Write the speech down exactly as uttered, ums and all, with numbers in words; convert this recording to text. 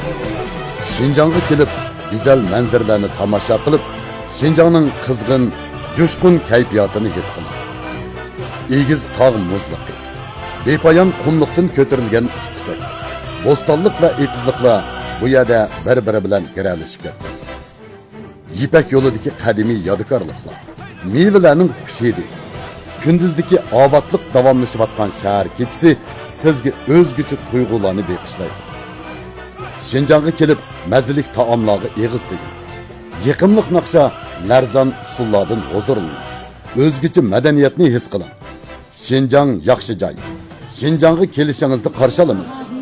Şinjan'a kelib, güzel manzaralarni tomosha qilib, Şinjanning qizg'in, jo'shqin kayfiyatini his qildi. Egiz tog' muzliqi, bepoyon qumliqdan ko'tarilgan istitak, bo'stonliq va etizliqlar bu yerda bir-biri bilan giralishib ketdi. Yipak yo'lidagi qadimiy yodikorliklar, mevalarning xushidi, kunduzdagi obodlik davomlashayotgan shahar ketisi sizga o'zgacha tuyg'ularni beqishlaydi. Şinjan'a kelib, mazalik taomlarga eg'iz teging. Yiqimliq naqsha, larzon usullardan huzurlaning. O'zgacha madaniyatni his qiling. Şinjan yaxshi joy. Şinjan'a kelishingizni qarshi olamiz.